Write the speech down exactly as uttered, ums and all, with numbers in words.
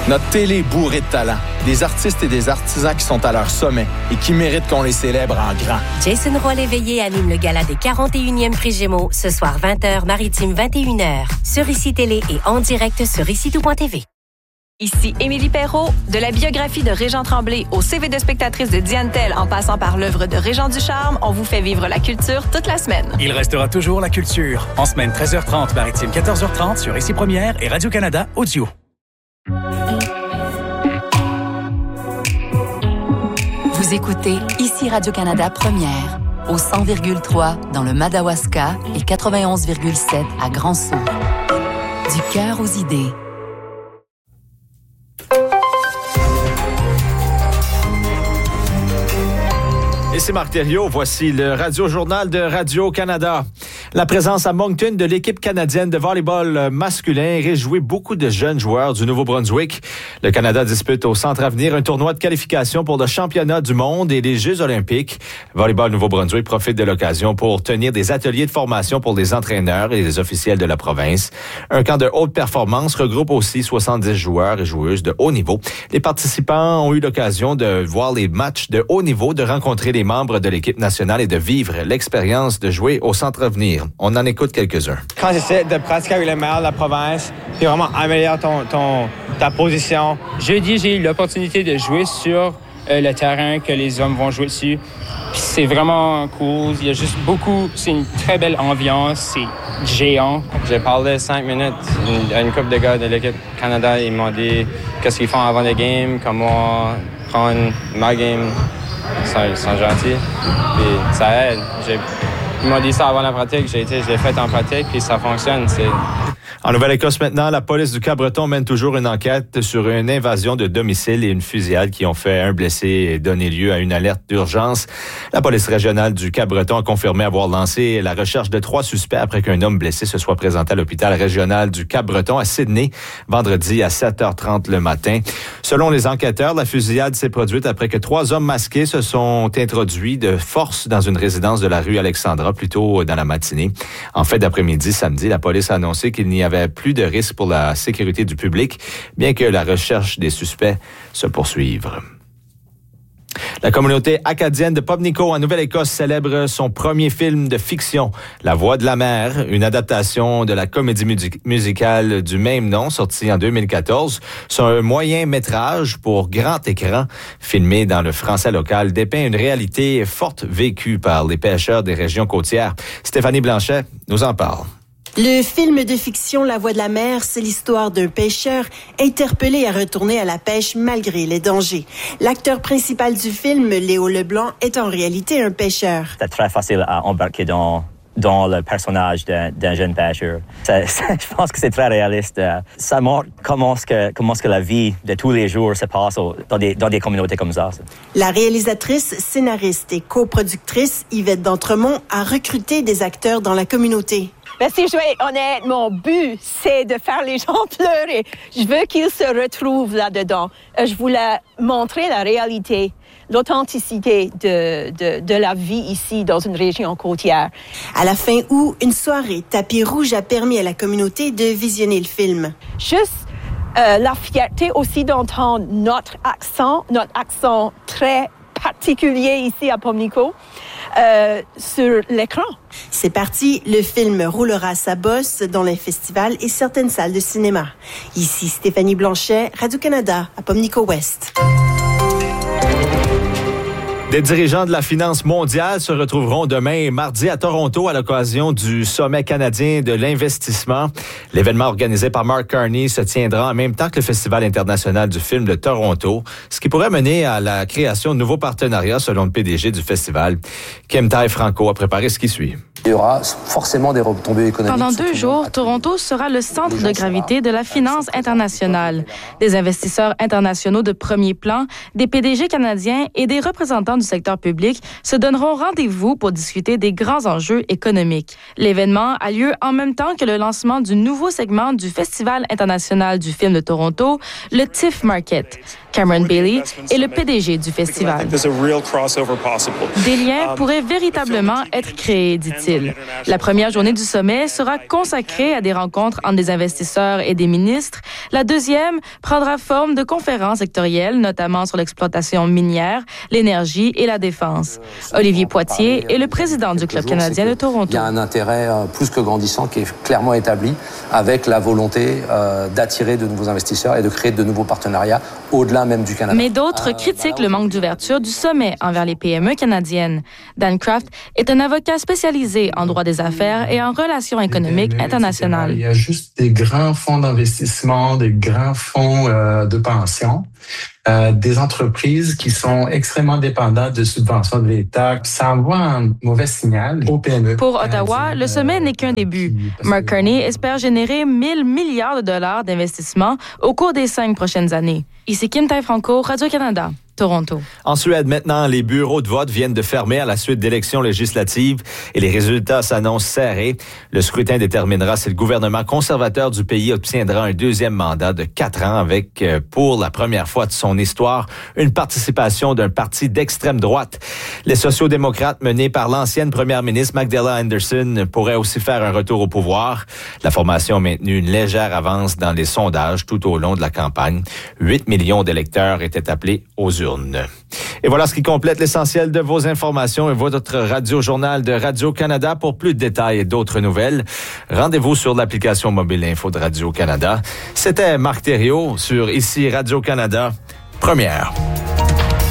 Notre télé est bourrée de talent. Des artistes et des artisans qui sont à leur sommet et qui méritent qu'on les célèbre en grand. Jason Roy-Léveillé anime le gala des quarante et unième Prix Gémeaux ce soir vingt heures, Maritime vingt et une heures. Sur Ici Télé et en direct sur ici tout point t v. Ici Émilie Perrault, de la biographie de Régent Tremblay au C V de spectatrice de Diane Tell en passant par l'œuvre de Régent Ducharme, on vous fait vivre la culture toute la semaine. Il restera toujours la culture. En semaine treize heures trente, Maritime quatorze heures trente sur Ici Première et Radio-Canada Audio. Vous écoutez Ici Radio-Canada Première, au cent virgule trois dans le Madawaska et quatre-vingt-onze virgule sept à Grand-Sault. Du cœur aux idées. Et c'est Marc Thériault, voici le Radio-Journal de Radio-Canada. La présence à Moncton de l'équipe canadienne de volleyball masculin réjouit beaucoup de jeunes joueurs du Nouveau-Brunswick. Le Canada dispute au Centre Avenir un tournoi de qualification pour le championnat du monde et les Jeux olympiques. Volleyball Nouveau-Brunswick profite de l'occasion pour tenir des ateliers de formation pour les entraîneurs et les officiels de la province. Un camp de haute performance regroupe aussi soixante-dix joueurs et joueuses de haut niveau. Les participants ont eu l'occasion de voir les matchs de haut niveau, de rencontrer les membres de l'équipe nationale et de vivre l'expérience de jouer au Centre Avenir. On en écoute quelques-uns. Quand j'essaie de pratiquer avec les meilleurs de la province, puis vraiment améliorer ton, ton, ta position. Jeudi, j'ai eu l'opportunité de jouer sur euh, le terrain que les hommes vont jouer dessus. Puis c'est vraiment cool. Il y a juste beaucoup... C'est une très belle ambiance. C'est géant. J'ai parlé cinq minutes à une couple de gars de l'équipe Canada. Ils m'ont dit qu'est-ce qu'ils font avant les games, comment prendre ma game. Ils sont, ils sont gentils. Puis ça aide. J'ai... Ils m'ont dit ça avant la pratique, j'ai été, je l'ai fait en pratique, puis ça fonctionne. C'est... En Nouvelle-Écosse maintenant, la police du Cap-Breton mène toujours une enquête sur une invasion de domicile et une fusillade qui ont fait un blessé et donné lieu à une alerte d'urgence. La police régionale du Cap-Breton a confirmé avoir lancé la recherche de trois suspects après qu'un homme blessé se soit présenté à l'hôpital régional du Cap-Breton à Sydney vendredi à sept heures trente le matin. Selon les enquêteurs, la fusillade s'est produite après que trois hommes masqués se sont introduits de force dans une résidence de la rue Alexandra plus tôt dans la matinée. En fait, d'après-midi, samedi, la police a annoncé qu'il n'y avait plus de risque pour la sécurité du public, bien que la recherche des suspects se poursuive. La communauté acadienne de Pubnico en Nouvelle-Écosse célèbre son premier film de fiction, La Voix de la mer, une adaptation de la comédie music- musicale du même nom, sortie en deux mille quatorze. C'est un moyen métrage pour grand écran, filmé dans le français local, dépeint une réalité forte vécue par les pêcheurs des régions côtières. Stéphanie Blanchet nous en parle. Le film de fiction La Voix de la mer, c'est l'histoire d'un pêcheur interpellé à retourner à la pêche malgré les dangers. L'acteur principal du film, Léo Leblanc, est en réalité un pêcheur. C'est très facile à embarquer dans dans le personnage d'un, d'un jeune pêcheur. Ça, ça, je pense que c'est très réaliste. Ça montre comment est-ce que, comment est-ce que la vie de tous les jours se passe au, dans, des, dans des communautés comme ça. La réalisatrice, scénariste et coproductrice Yvette D'Entremont a recruté des acteurs dans la communauté. Ben, si je vais être honnête, mon but, c'est de faire les gens pleurer. Je veux qu'ils se retrouvent là-dedans. Je voulais montrer la réalité, l'authenticité de, de, de la vie ici, dans une région côtière. À la fin août, une soirée tapis rouge a permis à la communauté de visionner le film. Juste euh, la fierté aussi d'entendre notre accent, notre accent très particulier ici à Pubnico, euh, sur l'écran. C'est parti, le film roulera sa bosse dans les festivals et certaines salles de cinéma. Ici Stéphanie Blanchet, Radio-Canada, à Pubnico-Ouest. Des dirigeants de la finance mondiale se retrouveront demain et mardi à Toronto à l'occasion du Sommet canadien de l'investissement. L'événement organisé par Mark Carney se tiendra en même temps que le Festival international du film de Toronto, ce qui pourrait mener à la création de nouveaux partenariats selon le P D G du festival. Kim Tai-Franco a préparé ce qui suit. Il y aura forcément des retombées économiques. Pendant deux jours, Toronto sera le centre de gravité de la finance internationale. Des investisseurs internationaux de premier plan, des P D G canadiens et des représentants du secteur public se donneront rendez-vous pour discuter des grands enjeux économiques. L'événement a lieu en même temps que le lancement du nouveau segment du Festival international du film de Toronto, le TIFF Market. Cameron Bailey est le P D G du festival. Des liens pourraient véritablement être créés, dit-il. La première journée du sommet sera consacrée à des rencontres entre des investisseurs et des ministres. La deuxième prendra forme de conférences sectorielles, notamment sur l'exploitation minière, l'énergie et la défense. Olivier Poitier est le président du Club canadien de Toronto. Il y a un intérêt euh, plus que grandissant qui est clairement établi avec la volonté euh, d'attirer de nouveaux investisseurs et de créer de nouveaux partenariats au-delà même du Canada. Mais d'autres critiquent le manque d'ouverture du sommet envers les P M E canadiennes. Dan Craft est un avocat spécialisé en droit des affaires et en relations économiques internationales. Il y a juste des grands fonds d'investissement, des grands fonds euh, de pension, euh, des entreprises qui sont extrêmement dépendantes de subventions de l'État. Ça envoie un mauvais signal aux P M E. Pour Ottawa, le sommet n'est qu'un début. Mark Carney espère générer mille milliards de dollars d'investissement au cours des cinq prochaines années. Ici Kim Tai-Franco, Radio-Canada. Toronto. En Suède, maintenant, les bureaux de vote viennent de fermer à la suite d'élections législatives et les résultats s'annoncent serrés. Le scrutin déterminera si le gouvernement conservateur du pays obtiendra un deuxième mandat de quatre ans avec, pour la première fois de son histoire, une participation d'un parti d'extrême droite. Les sociaux-démocrates menés par l'ancienne première ministre Magdalena Andersson pourraient aussi faire un retour au pouvoir. La formation a maintenu une légère avance dans les sondages tout au long de la campagne. huit millions d'électeurs étaient appelés aux urnes. Et voilà ce qui complète l'essentiel de vos informations et votre radio-journal de Radio-Canada. Pour plus de détails et d'autres nouvelles, rendez-vous sur l'application mobile Info de Radio-Canada. C'était Marc Thériault sur Ici Radio-Canada, première.